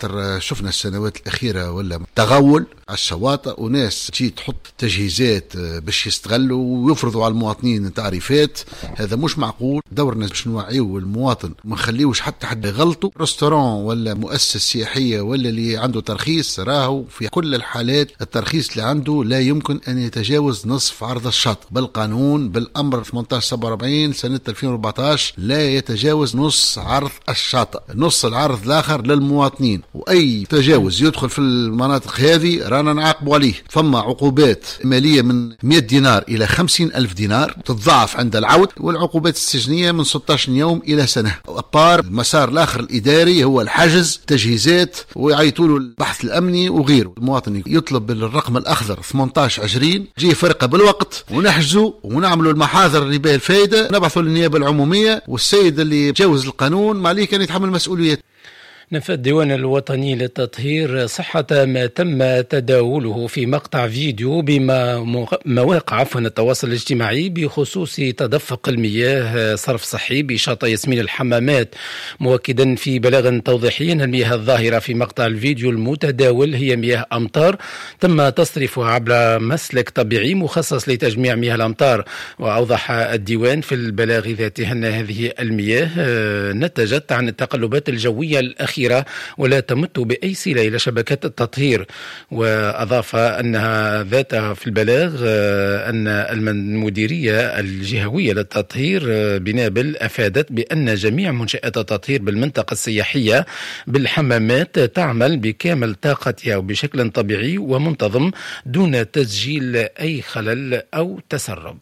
خاطر شفنا السنوات الأخيرة ولا تغول على الشواطئ، وناس تجي تحط تجهيزات باش يستغلوا ويفرضوا على المواطنين تعريفات. هذا مش معقول. دورنا باش نوعيو المواطن ما نخليوش حتى حد يغلطوا. رستوران ولا مؤسسة سياحية ولا اللي عنده ترخيص، راهو في كل الحالات الترخيص اللي عنده لا يمكن أن يتجاوز نصف عرض الشاطئ بالقانون، بالأمر 1847 سنة 2014 لا يتجاوز نص عرض الشاطئ، نص العرض الآخر للمواطنين. وأي تجاوز يدخل في المناطق هذه رانا نعاقبوا عليه. فما عقوبات مالية من 100 دينار إلى 50,000 دينار تتضاعف عند العود، والعقوبات السجنية من 16 يوم إلى سنة. أبار المسار الآخر الإداري هو الحجز، تجهيزات، ويعيطوا له البحث الأمني وغيره. المواطن يطلب بالرقم الأخضر 1820 جي فرقة بالوقت ونحجزوا ونعملوا المحاضر اللي بها الفائدة، نبعثوا للنيابة العمومية، والسيد اللي يتجاوز القانون ما عليه كان يتحمل مسؤوليات. نفى الديوان الوطني للتطهير صحة ما تم تداوله في مقطع فيديو بمواقع التواصل الاجتماعي بخصوص تدفق المياه صرف صحي بشاطئ ياسمين الحمامات، مؤكدا في بلاغ توضيحي أن المياه الظاهرة في مقطع الفيديو المتداول هي مياه أمطار تم تصريفها عبر مسلك طبيعي مخصص لتجميع مياه الأمطار. وأوضح الديوان في البلاغ ذاته أن هذه المياه نتجت عن التقلبات الجوية الأخيرة ولا تمت بأي صلة إلى شبكات التطهير. وأضاف أنها ذاتها في البلاغ أن المديرية الجهوية للتطهير بنابل أفادت بأن جميع منشآت التطهير بالمنطقة السياحية بالحمامات تعمل بكامل طاقتها وبشكل طبيعي ومنتظم دون تسجيل أي خلل أو تسرب.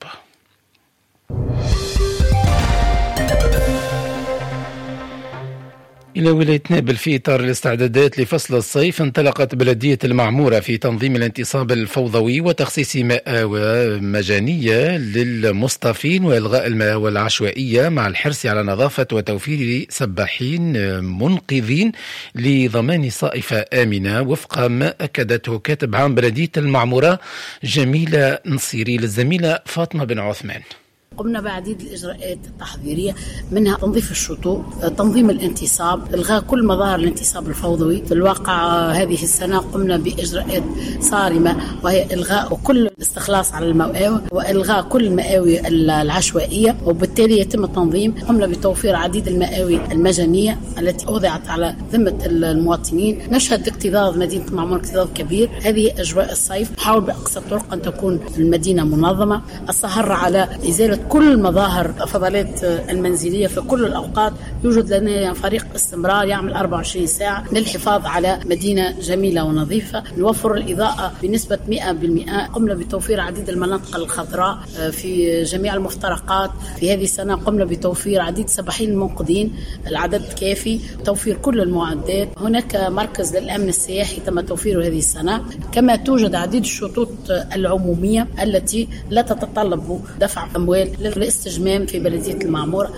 إلى ولاية نابل، في إطار الاستعدادات لفصل الصيف انطلقت بلدية المعمورة في تنظيم الانتصاب الفوضوي وتخصيص مأوى مجانية للمصطفين وإلغاء المأوى العشوائية مع الحرص على نظافة وتوفير سباحين منقذين لضمان صائفة آمنة، وفق ما أكدته كاتب عام بلدية المعمورة جميلة نصيري للزميلة فاطمة بن عثمان. قمنا بعديد الإجراءات التحضيرية، منها تنظيف الشطوط، تنظيم الانتصاب، إلغاء كل مظاهر الانتصاب الفوضوي. في الواقع هذه السنة قمنا بإجراءات صارمة، وهي إلغاء كل الاستخلاص على المأوى وإلغاء كل المآوي العشوائية، وبالتالي يتم التنظيم. قمنا بتوفير عديد المآوي المجانية التي وضعت على ذمة المواطنين. نشهد اكتظاظ مدينة المعمورة اكتظاظ كبير. هذه أجواء الصيف، نحاول بأقصى الطرق أن تكون المدينة منظمة. السهر على إزالة كل مظاهر الفضلات المنزلية في كل الأوقات. يوجد لنا فريق استمرار يعمل 24 ساعة للحفاظ على مدينة جميلة ونظيفة. نوفر الإضاءة بنسبة 100%. قمنا بتوفير عديد المناطق الخضراء في جميع المفترقات. في هذه السنة قمنا بتوفير عديد سباحين منقذين، العدد كافي، توفير كل المعدات. هناك مركز للأمن السياحي تم توفيره هذه السنة. كما توجد عديد الشطوط العمومية التي لا تتطلب دفع أموال للاستجمام في بلدية المعمورة.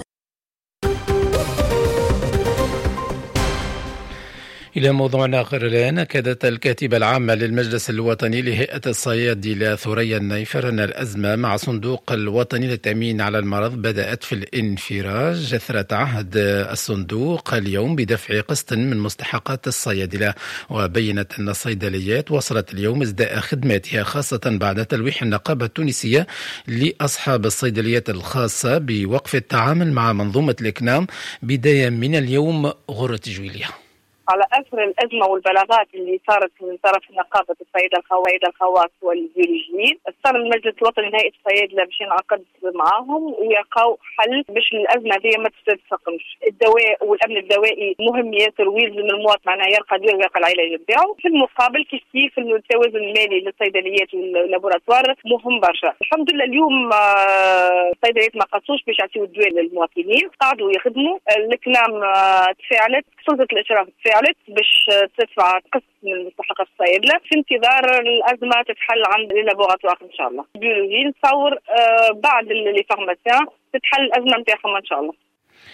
إلى موضوع آخر الآن، أكدت الكاتبة العامة للمجلس الوطني لهيئة الصيادلة ثريا النيفر أن الأزمة مع صندوق الوطني للتأمين على المرض بدأت في الانفراج جثرة عهد الصندوق اليوم بدفع قسط من مستحقات الصيادلة. وبينت أن الصيدليات وصلت اليوم ازداء خدماتها، خاصة بعد تلويح النقابة التونسية لأصحاب الصيدليات الخاصة بوقف التعامل مع منظومة الإكنام بداية من اليوم. غرة جويلية. على أثر الأزمة والبلاغات اللي صارت من طرف نقابة الصيادلة الخواص والبيولوجيين، اضطر المجلس الوطني لهيئة الصيادلة باش ينعقد معاهم ويلقاو حل باش الأزمة دي ما تتفاقمش. الدواء والأمن الدوائي مهم ياسر، ويلزم المواطن معناها يلقى دير ويلقى العلاج بتاعه. في المقابل كيف التوازن المالي للصيدليات واللابوراتوار مهم برشا. الحمد لله اليوم الصيدليات ما قصوش باش يعطيو الدواء للمواطنين، قاعدوا يخدموا. الكلام تفاعلت، سلطة الإشراف تفاعلت باش تدفع قسط من مستحقات الصيادلة في انتظار الأزمة تتحل عند اللابوراتوار إن شاء الله. البيولوجيين نتصور بعد لي فارماسيان تتحل الأزمة نتاعهم إن شاء الله.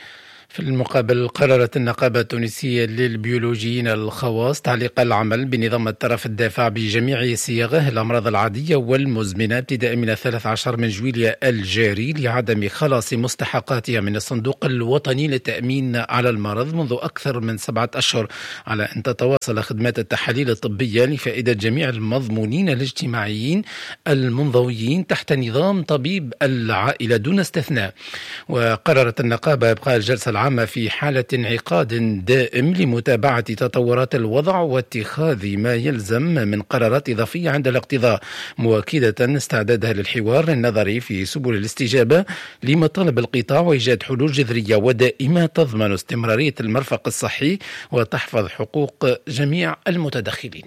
في المقابل قررت النقابة التونسية للبيولوجيين الخواص تعليق العمل بنظام الترف الدافع بجميع صياغه الأمراض العادية والمزمنة ابتداء من 13 من جويلية الجاري لعدم خلاص مستحقاتها من الصندوق الوطني للتأمين على المرض منذ أكثر من 7 أشهر، على أن تتواصل خدمات التحاليل الطبية لفائدة جميع المضمونين الاجتماعيين المنضويين تحت نظام طبيب العائلة دون استثناء. وقررت النقابة إبقاء الجلسة العامة في حالة انعقاد دائم لمتابعة تطورات الوضع واتخاذ ما يلزم من قرارات إضافية عند الاقتضاء، مؤكدة استعدادها للحوار النظري في سبل الاستجابة لمطالب القطاع وإيجاد حلول جذرية ودائمة تضمن استمرارية المرفق الصحي وتحفظ حقوق جميع المتدخلين.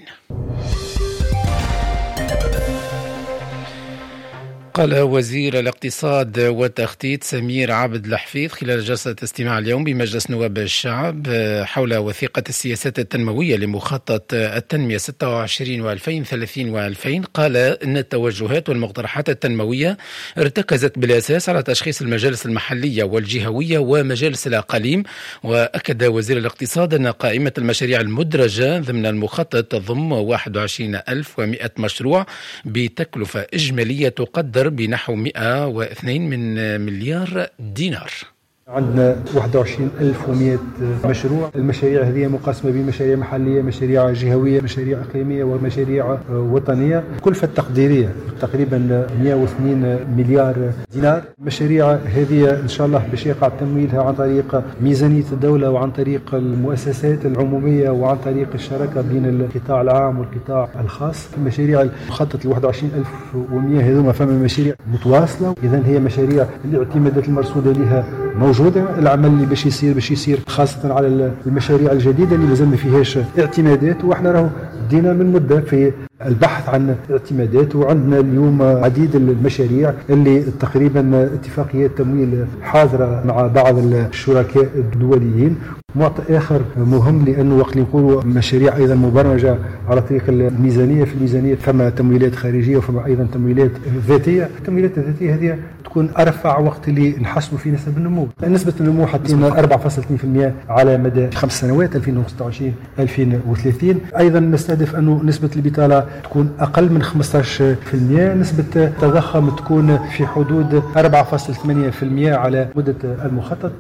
قال وزير الاقتصاد والتخطيط سمير عبد الحفيظ خلال جلسة استماع اليوم بمجلس نواب الشعب حول وثيقة السياسات التنموية لمخطط التنمية 26 و2030 و2000، قال إن التوجهات والمقترحات التنموية ارتكزت بالأساس على تشخيص المجالس المحلية والجهوية ومجالس الأقاليم. وأكد وزير الاقتصاد أن قائمة المشاريع المدرجة ضمن المخطط تضم 21,100 مشروع بتكلفة إجمالية تقدر بنحو 102 مليار دينار. عندنا 21,100 مشروع. المشاريع هذه مقسمة بين مشاريع محلية، مشاريع جهوية، مشاريع إقليمية ومشاريع وطنية. كلفة تقديرية تقريبا 102 مليار دينار. المشاريع هذه إن شاء الله باش يقع تمويلها عن طريق ميزانية الدولة وعن طريق المؤسسات العمومية وعن طريق الشراكة بين القطاع العام والقطاع الخاص. المشاريع المخطط 21,100 هذوما فما مشاريع متواصلة، إذن هي مشاريع الاعتمادات المرصودة لها موجودة. العمل اللي باش يصير خاصة على المشاريع الجديدة اللي مازال ما فيهاش اعتمادات، واحنا راهو بدينا من مدة في البحث عن اعتمادات، وعندنا اليوم عديد المشاريع اللي تقريبا اتفاقيات تمويل حاضرة مع بعض الشركاء الدوليين. معطى آخر مهم لأنه وقت نقولوا مشاريع أيضا مبرمجة على طريق الميزانية، في الميزانية فما تمويلات خارجية وفما أيضا تمويلات ذاتية. التمويلات الذاتية هذه تكون أرفع وقت اللي نحسنوا في نسب النمو. نسبة النمو حطينا 4.2% على مدى 5 سنوات 2025-2030. أيضا نستهدف أنه نسبة البطالة تكون أقل من 15%. نسبة التضخم تكون في حدود 4.8% على مدة المخطط.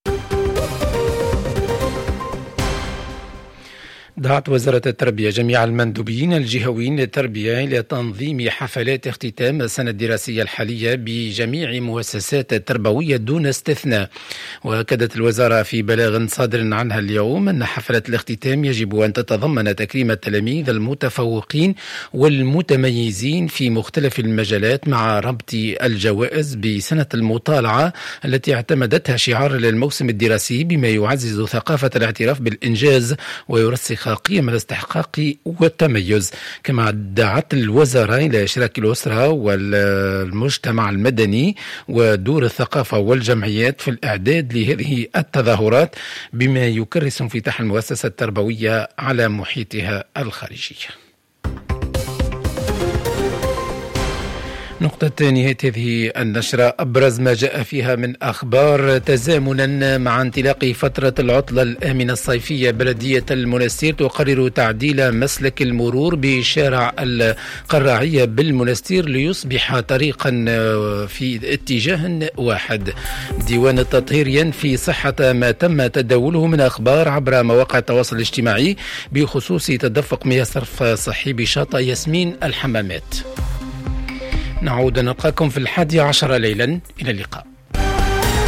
دعت وزارة التربية جميع المندوبين الجهويين للتربية إلى تنظيم حفلات اختتام السنة الدراسية الحالية بجميع مؤسسات التربوية دون استثناء. وأكدت الوزارة في بلاغ صادر عنها اليوم أن حفلات الاختتام يجب أن تتضمن تكريم التلاميذ المتفوقين والمتميزين في مختلف المجالات مع ربط الجوائز بسنة المطالعة التي اعتمدتها شعار للموسم الدراسي، بما يعزز ثقافة الاعتراف بالإنجاز ويرسخ قيم الاستحقاق والتميز. كما دعت الوزارة إلى إشراك الأسرة والمجتمع المدني ودور الثقافة والجمعيات في الإعداد لهذه التظاهرات، بما يكرس انفتاح المؤسسة التربوية على محيطها الخارجي. نقطة نهاية هذه النشرة أبرز ما جاء فيها من أخبار. تزامنا مع انطلاق فترة العطلة الآمنة الصيفية، بلدية المنستير تقرر تعديل مسلك المرور بشارع القراعية بالمنستير ليصبح طريقا في اتجاه واحد. ديوان التطهير ينفي صحة ما تم تداوله من أخبار عبر مواقع التواصل الاجتماعي بخصوص تدفق مياه صرف صحي بشاطئ ياسمين الحمامات. نعود نلقاكم في 11 ليلا. إلى اللقاء.